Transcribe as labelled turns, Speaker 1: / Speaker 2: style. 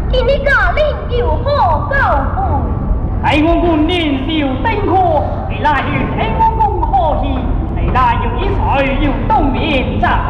Speaker 1: 今日家令有何告负？
Speaker 2: 太公公年少丁科，你那是太公公何事？你那有一岁要冬眠在